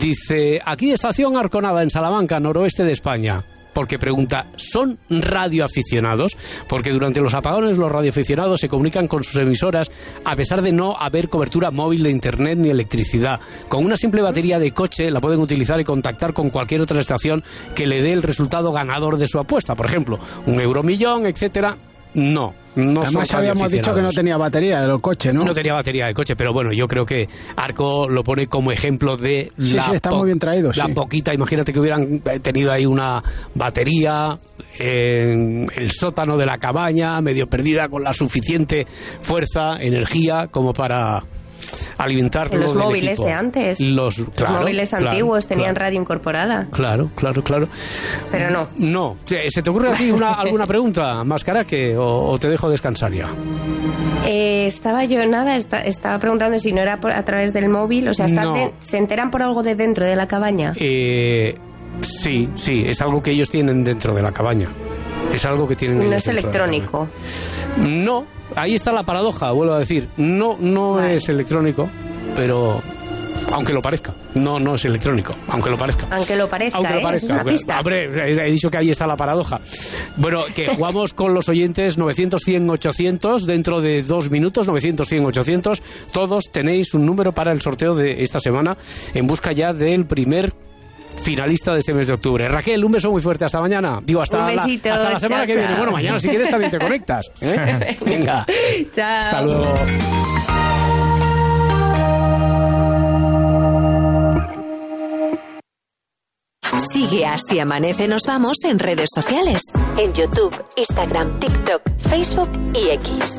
Dice, aquí estación Arconada, en Salamanca, noroeste de España. Porque pregunta, ¿son radioaficionados? Porque durante los apagones los radioaficionados se comunican con sus emisoras a pesar de no haber cobertura móvil de internet ni electricidad. Con una simple batería de coche la pueden utilizar y contactar con cualquier otra estación que le dé el resultado ganador de su apuesta. Por ejemplo, un euromillón, etcétera. No además habíamos dicho que no tenía batería el coche, ¿no? No tenía batería de coche, pero bueno, yo creo que Arco lo pone como ejemplo de está muy bien traído, la poquita, imagínate que hubieran tenido ahí una batería en el sótano de la cabaña, medio perdida, con la suficiente fuerza, energía como para alimentarlo. Los móviles equipo. de antes. Los móviles antiguos tenían radio incorporada. Claro. Pero no. No. ¿Se te ocurre a ti alguna pregunta, Mascaraque, o te dejo descansar ya? Estaba preguntando si no era a través del móvil, o sea, ¿se enteran por algo de dentro de la cabaña? Sí, es algo que ellos tienen dentro de la cabaña. Es algo que tienen. No es electrónico. No, ahí está la paradoja, vuelvo a decir. No es electrónico, pero aunque lo parezca. No es electrónico, aunque lo parezca. Aunque lo parezca. Es una pista. Hombre, he dicho que ahí está la paradoja. Bueno, que jugamos con los oyentes 900-100-800 dentro de 2 minutos, 900-100-800. Todos tenéis un número para el sorteo de esta semana en busca ya del primer finalista de este mes de octubre. Raquel, un beso muy fuerte, hasta mañana. Digo, hasta la semana que viene. Bueno, mañana si quieres también te conectas, ¿eh? Venga. Chao. Hasta luego. Sigue Así Amanece Nos Vamos en redes sociales. En YouTube, Instagram, TikTok, Facebook y X.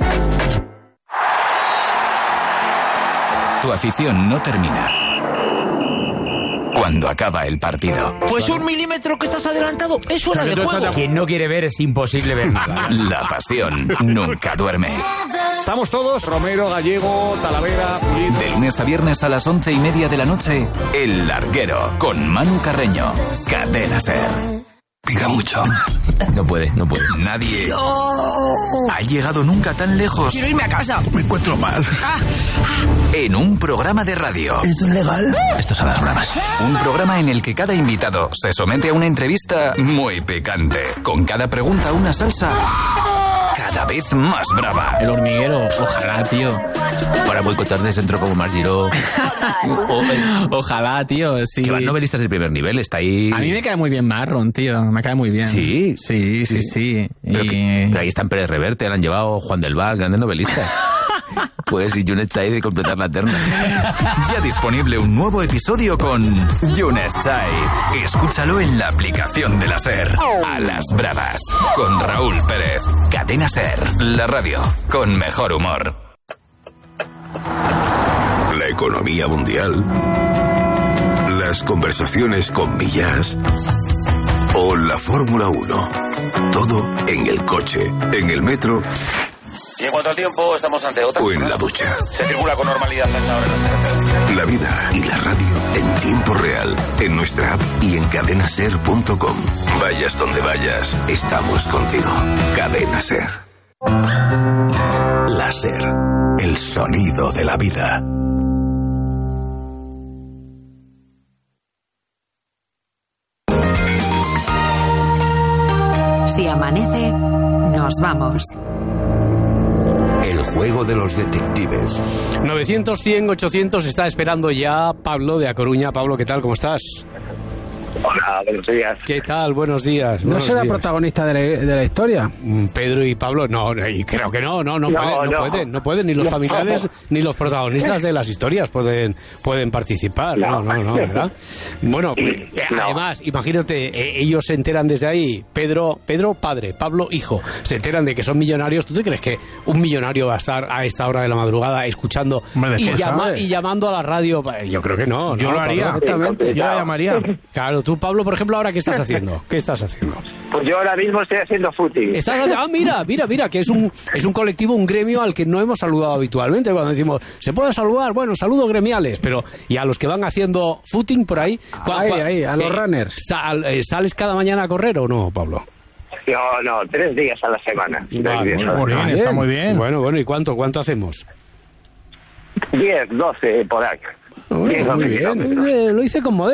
Tu afición no termina cuando acaba el partido. Pues 1 milímetro que estás adelantado es fuera de juego. Quien no quiere ver es imposible ver nada. La pasión nunca duerme. Estamos todos, Romero, Gallego, Talavera, Pulido. De lunes a viernes a las 11:30 de la noche, El Larguero, con Manu Carreño. Cadena SER. Pica mucho. No puede. Nadie ha llegado nunca tan lejos. Quiero irme a casa. Me encuentro mal. En un programa de radio. ¿Esto es legal? Esto son las bromas. Un programa en el que cada invitado se somete a una entrevista muy picante. Con cada pregunta una salsa cada vez más brava. El Hormiguero, ojalá, tío. Para boicotar de centro como Margiró. Ojalá, tío, sí. Que van novelistas de primer nivel, está ahí. A mí me cae muy bien Marron, tío. Me cae muy bien. Sí. Sí. Pero ahí están Pérez Reverte, le han llevado Juan del Val, grandes novelistas. Pues y Yunes Chai de completar la terna. Ya disponible un nuevo episodio con Yunes Chai. Escúchalo en la aplicación de la SER. A las bravas. Con Raúl Pérez. Cadena SER. La radio con mejor humor. La economía mundial. Las conversaciones con Millás. O la Fórmula 1. Todo en el coche, en el metro. Y en cuanto al tiempo, estamos ante otra. O en la ducha. Se circula con normalidad a esta hora en las carreteras. La vida y la radio en tiempo real. En nuestra app y en cadenaser.com. Vayas donde vayas, estamos contigo. Cadena SER. La SER. El sonido de la vida. Si amanece, nos vamos. El juego de los detectives. 900-100-800 está esperando ya Pablo de A Coruña. Pablo, ¿qué tal? ¿Cómo estás? Hola, buenos días. ¿Qué tal? Buenos días. ¿No será protagonista de la historia? Pedro y Pablo, no, y creo que no pueden, ni los familiares ni los protagonistas de las historias pueden participar, no, ¿verdad? Bueno, además, imagínate, ellos se enteran desde ahí, Pedro padre, Pablo hijo, se enteran de que son millonarios. ¿Tú te crees que un millonario va a estar a esta hora de la madrugada escuchando y llamando a la radio? Yo creo que no. Yo lo haría, exactamente, yo la llamaría. Claro, tú, Pablo, por ejemplo, ahora ¿qué estás haciendo? Pues yo ahora mismo estoy haciendo footing. Mira, que es un colectivo, un gremio al que no hemos saludado habitualmente. Cuando decimos, ¿se puede saludar? Bueno, saludos gremiales, pero ¿y a los que van haciendo footing por ahí? Ahí, a los runners. ¿Sales cada mañana a correr o no, Pablo? No, 3 días a la semana. Está muy bien. Bueno, ¿y cuánto hacemos? 10, 12 por ahí. Muy bien, lo hice con modestia.